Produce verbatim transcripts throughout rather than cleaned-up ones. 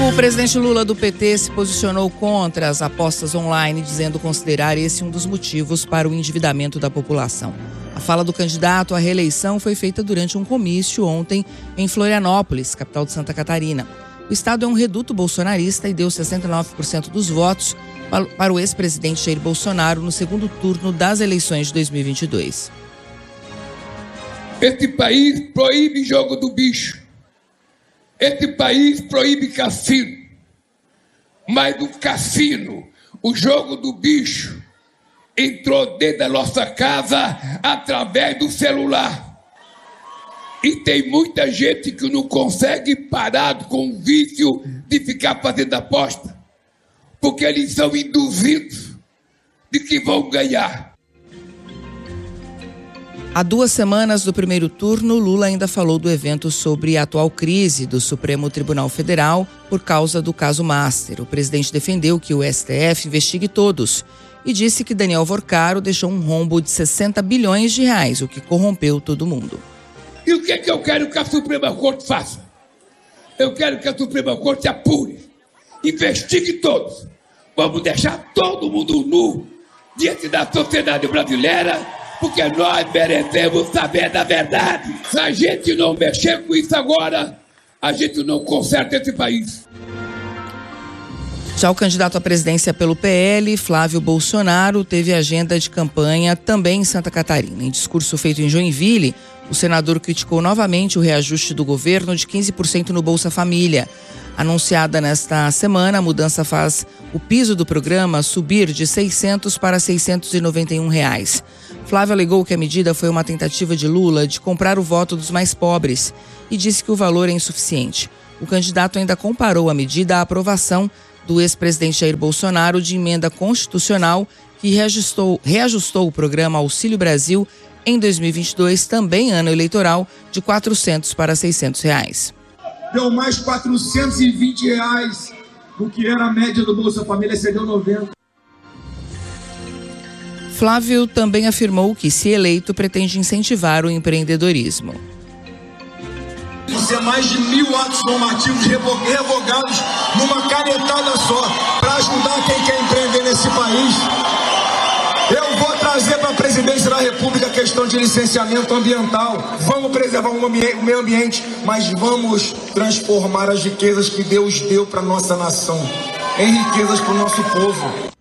O presidente Lula do P T se posicionou contra as apostas online, dizendo considerar esse um dos motivos para o endividamento da população. A fala do candidato à reeleição foi feita durante um comício ontem em Florianópolis, capital de Santa Catarina. O estado é um reduto bolsonarista e deu sessenta e nove por cento dos votos para o ex-presidente Jair Bolsonaro no segundo turno das eleições de dois mil e vinte e dois. Este país proíbe jogo do bicho. Este país proíbe cassino. Mas do cassino, o jogo do bicho, entrou dentro da nossa casa através do celular. E tem muita gente que não consegue parar com o vício de ficar fazendo aposta, porque eles são induzidos de que vão ganhar. Há duas semanas do primeiro turno, Lula ainda falou do evento sobre a atual crise do Supremo Tribunal Federal por causa do caso Master. O presidente defendeu que o S T F investigue todos e disse que Daniel Vorcaro deixou um rombo de sessenta bilhões de reais, o que corrompeu todo mundo. E o que é que eu quero que a Suprema Corte faça? Eu quero que a Suprema Corte apure, investigue todos. Vamos deixar todo mundo nu diante da sociedade brasileira, porque nós merecemos saber da verdade. Se a gente não mexer com isso agora, a gente não conserta esse país. Já o candidato à presidência pelo P L, Flávio Bolsonaro, teve agenda de campanha também em Santa Catarina. Em discurso feito em Joinville, o senador criticou novamente o reajuste do governo de quinze por cento no Bolsa Família. Anunciada nesta semana, a mudança faz o piso do programa subir de seiscentos para seiscentos e noventa e um reais. Flávio alegou que a medida foi uma tentativa de Lula de comprar o voto dos mais pobres e disse que o valor é insuficiente. O candidato ainda comparou a medida à aprovação do ex-presidente Jair Bolsonaro de emenda constitucional que reajustou, reajustou o programa Auxílio Brasil em dois mil e vinte e dois, também ano eleitoral, de quatrocentos para seiscentos reais. Deu mais quatrocentos e vinte reais do que era a média do Bolsa Família, cedeu noventa. Flávio também afirmou que, se eleito, pretende incentivar o empreendedorismo. Isso é mais de mil atos normativos revogados numa canetada só, para ajudar quem quer empreender nesse país. Eu vou trazer para a presidência da República a questão de licenciamento ambiental. Vamos preservar o meio ambiente, mas vamos transformar as riquezas que Deus deu para a nossa nação em riquezas para o nosso povo.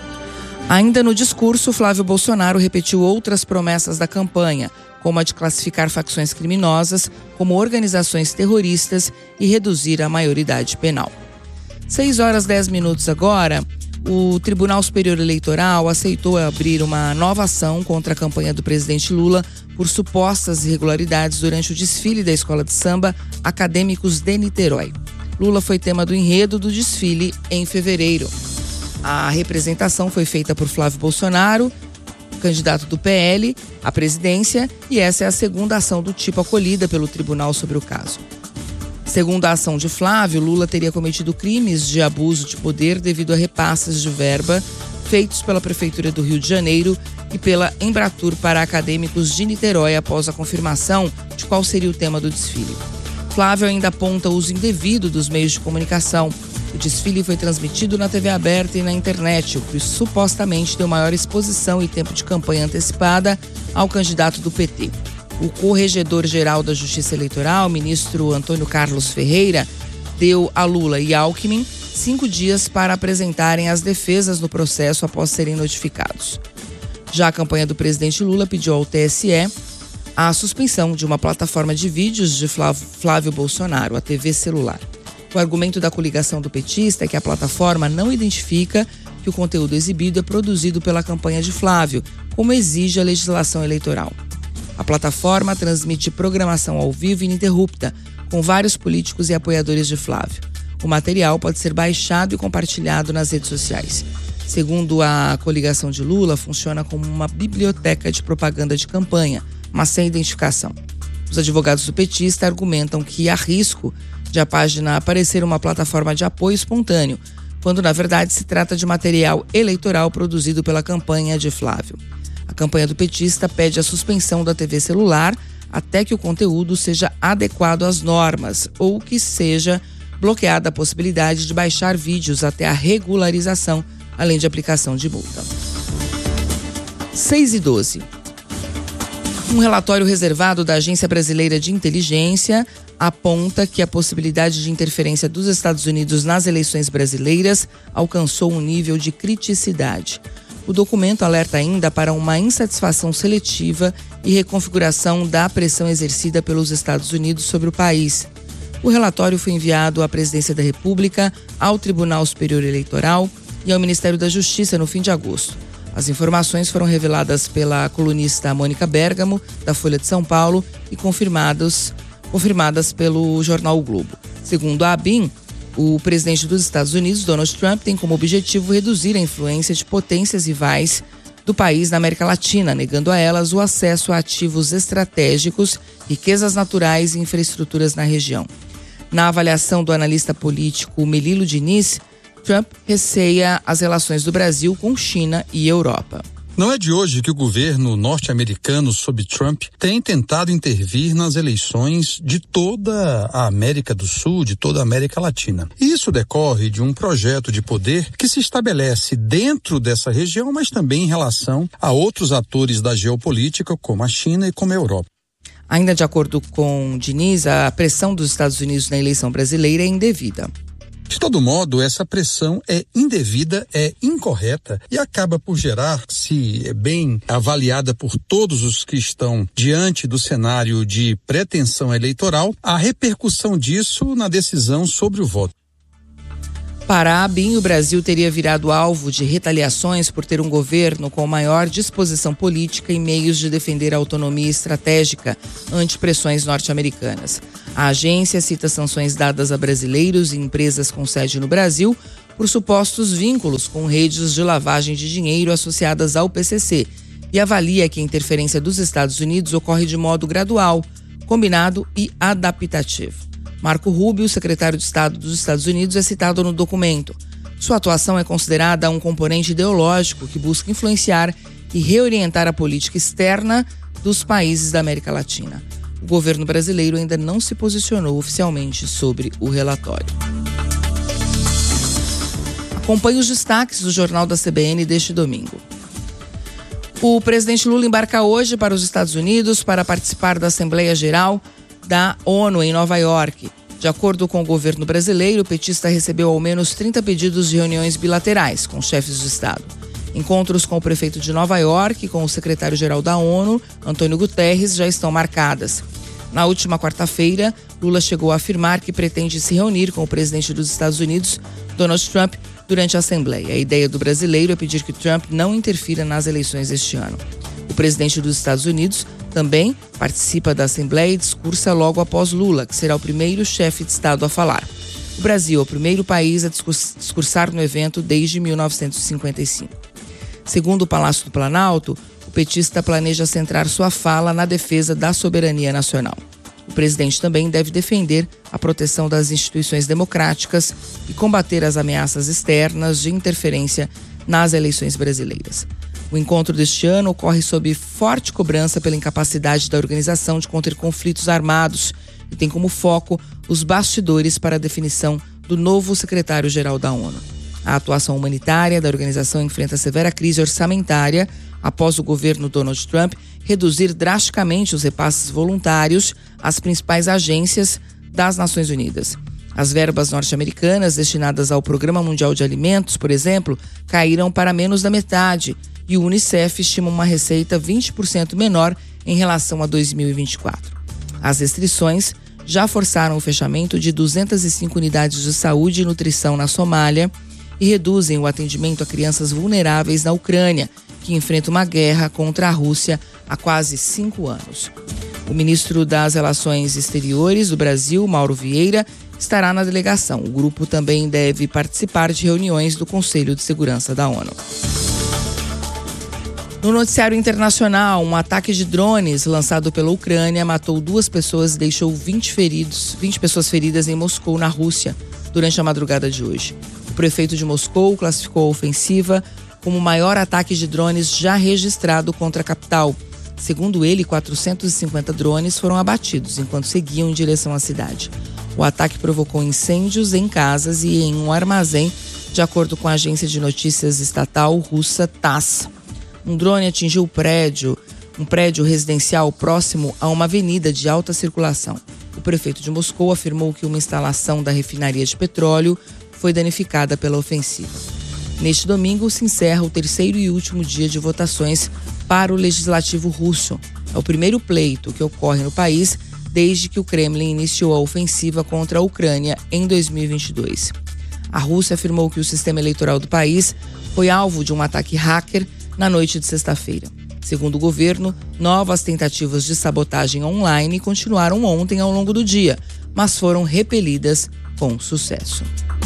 Ainda no discurso, Flávio Bolsonaro repetiu outras promessas da campanha, como a de classificar facções criminosas como organizações terroristas e reduzir a maioridade penal. seis horas e dez minutos agora. O Tribunal Superior Eleitoral aceitou abrir uma nova ação contra a campanha do presidente Lula por supostas irregularidades durante o desfile da Escola de Samba Acadêmicos de Niterói. Lula foi tema do enredo do desfile em fevereiro. A representação foi feita por Flávio Bolsonaro, candidato do P L à presidência, e essa é a segunda ação do tipo acolhida pelo tribunal sobre o caso. Segundo a ação de Flávio, Lula teria cometido crimes de abuso de poder devido a repasses de verba feitos pela Prefeitura do Rio de Janeiro e pela Embratur para acadêmicos de Niterói após a confirmação de qual seria o tema do desfile. Flávio ainda aponta o uso indevido dos meios de comunicação. O desfile foi transmitido na T V aberta e na internet, o que supostamente deu maior exposição e tempo de campanha antecipada ao candidato do P T. O corregedor-geral da Justiça Eleitoral, ministro Antônio Carlos Ferreira, deu a Lula e Alckmin cinco dias para apresentarem as defesas no processo após serem notificados. Já a campanha do presidente Lula pediu ao T S E a suspensão de uma plataforma de vídeos de Flávio Bolsonaro, a T V celular. O argumento da coligação do petista é que a plataforma não identifica que o conteúdo exibido é produzido pela campanha de Flávio, como exige a legislação eleitoral. A plataforma transmite programação ao vivo e ininterrupta, com vários políticos e apoiadores de Flávio. O material pode ser baixado e compartilhado nas redes sociais. Segundo a coligação de Lula, funciona como uma biblioteca de propaganda de campanha, mas sem identificação. Os advogados do petista argumentam que há risco de a página aparecer uma plataforma de apoio espontâneo, quando na verdade se trata de material eleitoral produzido pela campanha de Flávio. A campanha do petista pede a suspensão da T V celular até que o conteúdo seja adequado às normas ou que seja bloqueada a possibilidade de baixar vídeos até a regularização, além de aplicação de multa. seis e doze. Um relatório reservado da Agência Brasileira de Inteligência aponta que a possibilidade de interferência dos Estados Unidos nas eleições brasileiras alcançou um nível de criticidade. O documento alerta ainda para uma insatisfação seletiva e reconfiguração da pressão exercida pelos Estados Unidos sobre o país. O relatório foi enviado à Presidência da República, ao Tribunal Superior Eleitoral e ao Ministério da Justiça no fim de agosto. As informações foram reveladas pela colunista Mônica Bergamo, da Folha de São Paulo, e confirmadas, confirmadas pelo jornal O Globo. Segundo a ABIN, o presidente dos Estados Unidos, Donald Trump, tem como objetivo reduzir a influência de potências rivais do país na América Latina, negando a elas o acesso a ativos estratégicos, riquezas naturais e infraestruturas na região. Na avaliação do analista político Melilo Diniz, Trump receia as relações do Brasil com China e Europa. Não é de hoje que o governo norte-americano, sob Trump, tem tentado intervir nas eleições de toda a América do Sul, de toda a América Latina. Isso decorre de um projeto de poder que se estabelece dentro dessa região, mas também em relação a outros atores da geopolítica, como a China e como a Europa. Ainda de acordo com Diniz, a pressão dos Estados Unidos na eleição brasileira é indevida. De todo modo, essa pressão é indevida, é incorreta e acaba por gerar, se bem avaliada por todos os que estão diante do cenário de pretensão eleitoral, a repercussão disso na decisão sobre o voto. Para a ABIN, o Brasil teria virado alvo de retaliações por ter um governo com maior disposição política e meios de defender a autonomia estratégica ante pressões norte-americanas. A agência cita sanções dadas a brasileiros e empresas com sede no Brasil por supostos vínculos com redes de lavagem de dinheiro associadas ao P C C e avalia que a interferência dos Estados Unidos ocorre de modo gradual, combinado e adaptativo. Marco Rubio, secretário de Estado dos Estados Unidos, é citado no documento. Sua atuação é considerada um componente ideológico que busca influenciar e reorientar a política externa dos países da América Latina. O governo brasileiro ainda não se posicionou oficialmente sobre o relatório. Acompanhe os destaques do Jornal da C B N deste domingo. O presidente Lula embarca hoje para os Estados Unidos para participar da Assembleia Geral da ONU em Nova York. De acordo com o governo brasileiro, o petista recebeu ao menos trinta pedidos de reuniões bilaterais com chefes de Estado. Encontros com o prefeito de Nova York e com o secretário-geral da ONU, Antônio Guterres, já estão marcadas. Na última quarta-feira, Lula chegou a afirmar que pretende se reunir com o presidente dos Estados Unidos, Donald Trump, durante a Assembleia. A ideia do brasileiro é pedir que Trump não interfira nas eleições deste ano. O presidente dos Estados Unidos também participa da Assembleia e discursa logo após Lula, que será o primeiro chefe de Estado a falar. O Brasil é o primeiro país a discursar no evento desde mil novecentos e cinquenta e cinco. Segundo o Palácio do Planalto, o petista planeja centrar sua fala na defesa da soberania nacional. O presidente também deve defender a proteção das instituições democráticas e combater as ameaças externas de interferência nas eleições brasileiras. O encontro deste ano ocorre sob forte cobrança pela incapacidade da organização de conter conflitos armados e tem como foco os bastidores para a definição do novo secretário-geral da ONU. A atuação humanitária da organização enfrenta severa crise orçamentária após o governo Donald Trump reduzir drasticamente os repasses voluntários às principais agências das Nações Unidas. As verbas norte-americanas destinadas ao Programa Mundial de Alimentos, por exemplo, caíram para menos da metade e o Unicef estima uma receita vinte por cento menor em relação a dois mil e vinte e quatro. As restrições já forçaram o fechamento de duzentas e cinco unidades de saúde e nutrição na Somália e reduzem o atendimento a crianças vulneráveis na Ucrânia, que enfrenta uma guerra contra a Rússia há quase cinco anos. O ministro das Relações Exteriores do Brasil, Mauro Vieira, estará na delegação. O grupo também deve participar de reuniões do Conselho de Segurança da ONU. No noticiário internacional, um ataque de drones lançado pela Ucrânia matou duas pessoas e deixou vinte, feridos, vinte pessoas feridas em Moscou, na Rússia, durante a madrugada de hoje. O prefeito de Moscou classificou a ofensiva como o maior ataque de drones já registrado contra a capital. Segundo ele, quatrocentos e cinquenta drones foram abatidos enquanto seguiam em direção à cidade. O ataque provocou incêndios em casas e em um armazém, de acordo com a agência de notícias estatal russa TASS. Um drone atingiu o prédio, um prédio residencial próximo a uma avenida de alta circulação. O prefeito de Moscou afirmou que uma instalação da refinaria de petróleo foi danificada pela ofensiva. Neste domingo se encerra o terceiro e último dia de votações para o legislativo russo. É o primeiro pleito que ocorre no país desde que o Kremlin iniciou a ofensiva contra a Ucrânia em dois mil e vinte e dois. A Rússia afirmou que o sistema eleitoral do país foi alvo de um ataque hacker na noite de sexta-feira. Segundo o governo, novas tentativas de sabotagem online continuaram ontem ao longo do dia, mas foram repelidas com sucesso.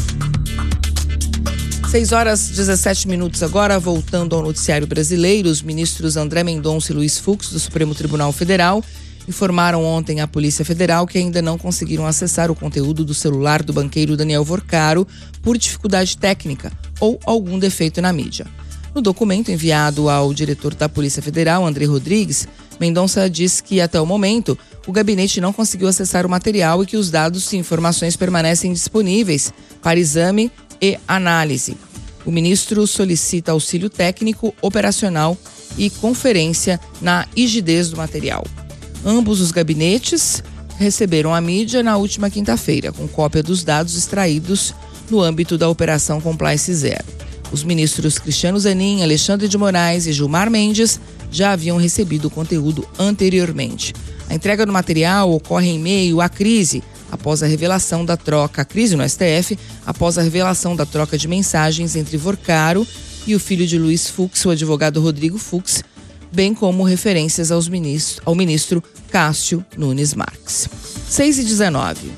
seis horas e dezessete minutos agora, voltando ao noticiário brasileiro, os ministros André Mendonça e Luiz Fux, do Supremo Tribunal Federal, informaram ontem à Polícia Federal que ainda não conseguiram acessar o conteúdo do celular do banqueiro Daniel Vorcaro por dificuldade técnica ou algum defeito na mídia. No documento enviado ao diretor da Polícia Federal, André Rodrigues, Mendonça disse que, até o momento, o gabinete não conseguiu acessar o material e que os dados e informações permanecem disponíveis para exame e análise. O ministro solicita auxílio técnico, operacional e conferência na rigidez do material. Ambos os gabinetes receberam a mídia na última quinta-feira, com cópia dos dados extraídos no âmbito da Operação Compliance Zero. Os ministros Cristiano Zanin, Alexandre de Moraes e Gilmar Mendes já haviam recebido o conteúdo anteriormente. A entrega do material ocorre em meio à crise, após a revelação da troca, a crise no S T F, após a revelação da troca de mensagens entre Vorcaro e o filho de Luiz Fux, o advogado Rodrigo Fux, bem como referências aos ministros, ao ministro Cássio Nunes Marques. seis e dezenove.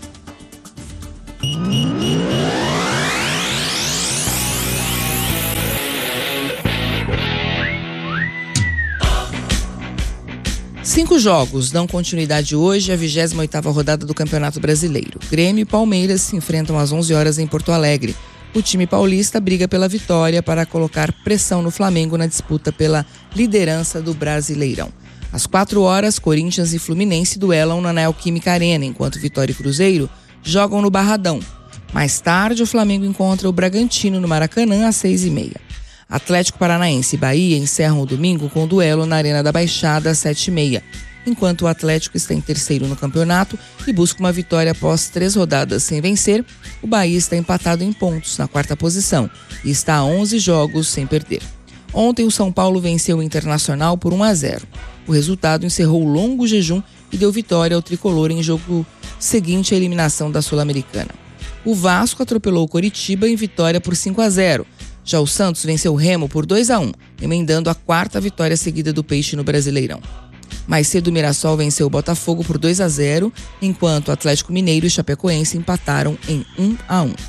Cinco jogos dão continuidade hoje à vigésima oitava rodada do Campeonato Brasileiro. Grêmio e Palmeiras se enfrentam às onze horas em Porto Alegre. O time paulista briga pela vitória para colocar pressão no Flamengo na disputa pela liderança do Brasileirão. Às quatro horas, Corinthians e Fluminense duelam na Neoquímica Arena, enquanto Vitória e Cruzeiro jogam no Barradão. Mais tarde, o Flamengo encontra o Bragantino no Maracanã às seis e meia. Atlético Paranaense e Bahia encerram o domingo com o duelo na Arena da Baixada às sete e meia, enquanto o Atlético está em terceiro no campeonato e busca uma vitória após três rodadas sem vencer. O Bahia está empatado em pontos na quarta posição e está a onze jogos sem perder. Ontem o São Paulo venceu o Internacional por um a zero. O resultado encerrou o longo jejum e deu vitória ao tricolor em jogo seguinte à eliminação da Sul-Americana. O Vasco atropelou o Coritiba em vitória por cinco a zero. Já o Santos venceu o Remo por dois a um, emendando a quarta vitória seguida do Peixe no Brasileirão. Mais cedo, o Mirassol venceu o Botafogo por dois a zero, enquanto o Atlético Mineiro e Chapecoense empataram em um a um.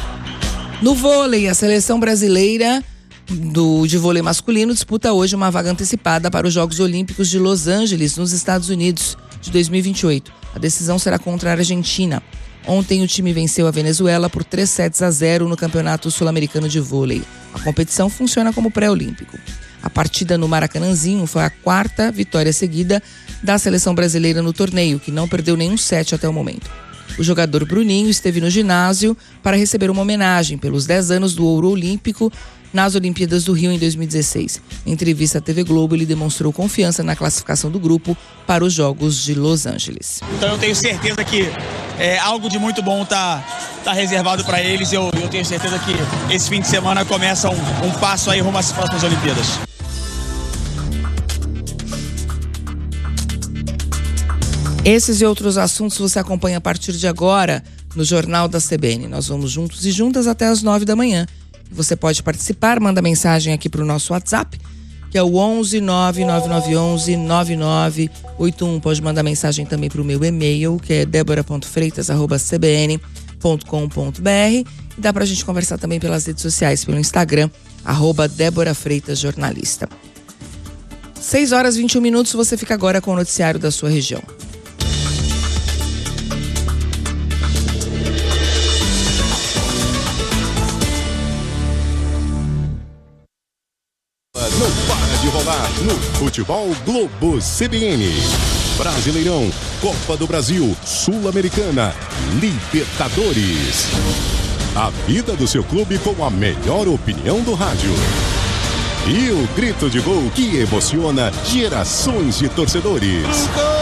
No vôlei, a seleção brasileira do, de vôlei masculino disputa hoje uma vaga antecipada para os Jogos Olímpicos de Los Angeles, nos Estados Unidos, de dois mil e vinte e oito. A decisão será contra a Argentina. Ontem o time venceu a Venezuela por três sets a zero no Campeonato Sul-Americano de Vôlei. A competição funciona como pré-olímpico. A partida no Maracanãzinho foi a quarta vitória seguida da seleção brasileira no torneio, que não perdeu nenhum set até o momento. O jogador Bruninho esteve no ginásio para receber uma homenagem pelos dez anos do ouro olímpico nas Olimpíadas do Rio em dois mil e dezesseis. Em entrevista à T V Globo, ele demonstrou confiança na classificação do grupo para os Jogos de Los Angeles. Então eu tenho certeza que é, algo de muito bom está tá reservado para eles. Eu, eu tenho certeza que esse fim de semana começa um, um passo aí rumo às próximas Olimpíadas. Esses e outros assuntos você acompanha a partir de agora no Jornal da C B N. Nós vamos juntos e juntas até as nove da manhã. Você pode participar, manda mensagem aqui para o nosso WhatsApp, que é o onze nove nove nove onze nove nove oito um. Pode mandar mensagem também para o meu e-mail, que é debora ponto freitas arroba c b n ponto com ponto b r. E dá para a gente conversar também pelas redes sociais, pelo Instagram, arroba Débora Freitas Jornalista. seis horas e vinte e um minutos, você fica agora com o noticiário da sua região. Não para de rolar no Futebol Globo C B N. Brasileirão, Copa do Brasil, Sul-Americana, Libertadores. A vida do seu clube com a melhor opinião do rádio. E o grito de gol que emociona gerações de torcedores.